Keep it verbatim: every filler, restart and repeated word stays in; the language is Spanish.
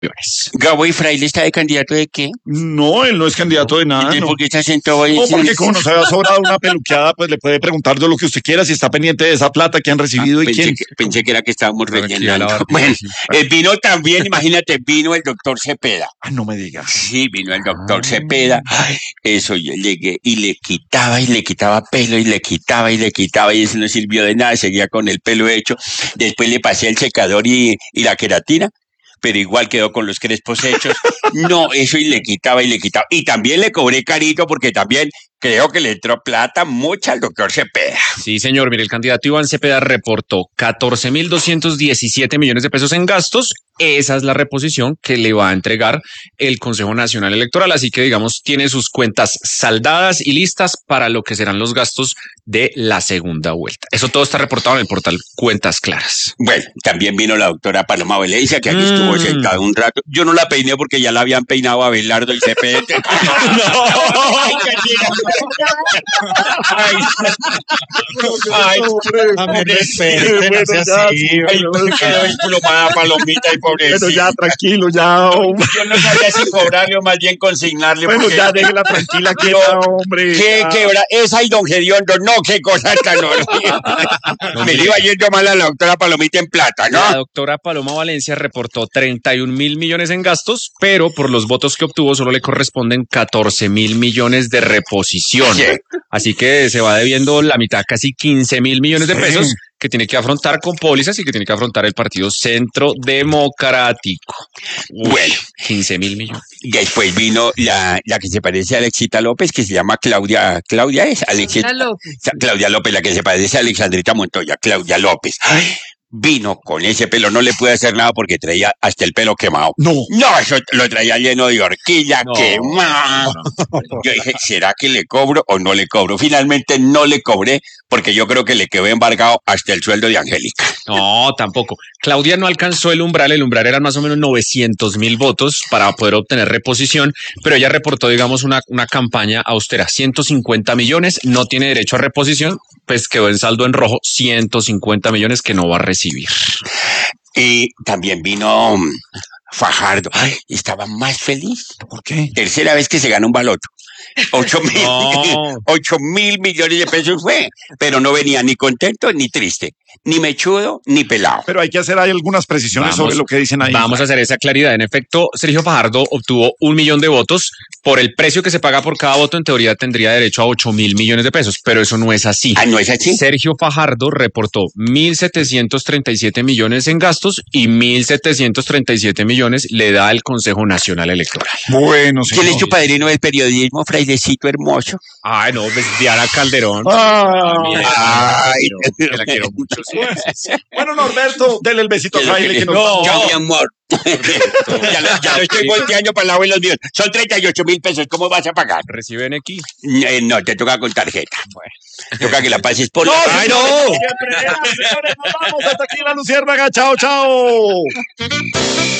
millones. Gabo y Fraile está de candidato de qué? No, él no es candidato de nada. ¿Y No, por qué está sentado ahí? no porque como nos había sobrado una peluqueada, pues le puede preguntar de lo que usted quiera, si está pendiente de esa plata que han recibido Ah, y pensé quién. Que, pensé que era que estábamos Tranquila, rellenando. la Bueno, Bartolo, sí. eh, vino también, imagínate, vino el doctor Cepeda. Ah, no me diga. Sí, vino el doctor Ah. Cepeda. Ay, eso, yo llegué y le quitaba y le quitaba pelo y le quitaba y le quitaba y eso no sirvió de nada, seguía con el pelo hecho. Después le pasé el secador y, y la queratina, pero igual quedó con los crespos hechos. No, eso y le quitaba y le quitaba. Y también le cobré carito porque también creo que le entró plata mucha al doctor Cepeda. Sí, señor. Mire, el candidato Iván Cepeda reportó catorce mil doscientos diecisiete millones de pesos en gastos. Esa es la reposición que le va a entregar el Consejo Nacional Electoral. Así que, digamos, tiene sus cuentas saldadas y listas para lo que serán los gastos de la segunda vuelta. Eso todo está reportado en el portal Cuentas Claras. Bueno, también vino la doctora Paloma Valencia, que aquí estuvo Mm. sentada un rato. Yo no la peiné porque ya la habían peinado a Abelardo el C P T. Ay, ay, ay, Hombre, respete, no sea ya, así, sí, ay, me quedó emplumada Palomita y pobrecita. Bueno, ya, tranquilo, ya, hombre. Yo no sabía si cobrarle o más bien consignarle. Bueno, porque- ya, déjela tranquila, que No, ya, hombre. ¿Qué ya. quebra? Esa y don Gediondo, no, qué cosa tan horrible. Me le iba yendo mal a la doctora Palomita en plata, La ¿no? doctora Paloma Valencia reportó treinta y un mil millones en gastos, pero por los votos que obtuvo solo le corresponden catorce mil millones de reposición. Sí. Así que se va debiendo la mitad, casi quince mil millones de Sí. pesos que tiene que afrontar con pólizas y que tiene que afrontar el Partido Centro Democrático. Uy, Bueno. quince mil millones. Después vino la, la que se parece a Alexita López, que se llama Claudia. ¿Claudia es? Alexita. López. Claudia López, la que se parece a Alexandrita Montoya, Claudia López. Ay, vino con ese pelo, no le pude hacer nada porque traía hasta el pelo quemado. No. No, eso lo traía lleno de horquilla, No, quemado. no, Yo dije, ¿será que le cobro o no le cobro? Finalmente no le cobré porque yo creo que le quedó embargado hasta el sueldo de Angélica. No, tampoco. Claudia no alcanzó el umbral, el umbral eran más o menos novecientos mil votos para poder obtener reposición, pero ella reportó, digamos, una, una campaña austera, ciento cincuenta millones, no tiene derecho a reposición, pues quedó en saldo en rojo, ciento cincuenta millones que no va a recibir. Y también vino mm, Fajardo. Ay, estaba más feliz. ¿Por qué? Tercera vez que se gana un baloto. Ocho mil, No. ocho mil millones de pesos fue, pero no venía ni contento ni triste, ni mechudo ni pelado. Pero hay que hacer ahí algunas precisiones Vamos, sobre lo que dicen ahí. Vamos a hacer esa claridad. En efecto, Sergio Fajardo obtuvo un millón de votos. Por el precio que se paga por cada voto, en teoría tendría derecho a ocho mil millones de pesos, pero eso no es así. Ah, ¿no es así? Sergio Fajardo reportó mil setecientos treinta y siete millones en gastos y mil setecientos treinta y siete millones le da el Consejo Nacional Electoral. Bueno, ¿Quién es señor. tu padrino del periodismo, frailecito hermoso? Ay, no, pues Diana Calderón. Ah, Mira, Ay. que la quiero mucho. Sí, sí, sí. bueno, Norberto, dele el besito a Fraile que nos No, va. mi amor. ya, lo, ya lo estoy volteando para el lado de los míos. Son treinta y ocho mil pesos. ¿Cómo vas a pagar? Reciben aquí. Eh, no, te toca con tarjeta. Toca que la pases por No, la... ¡Ay, no! Siempre, señores, nos vamos hasta aquí la Luciérnaga. Chao, chao.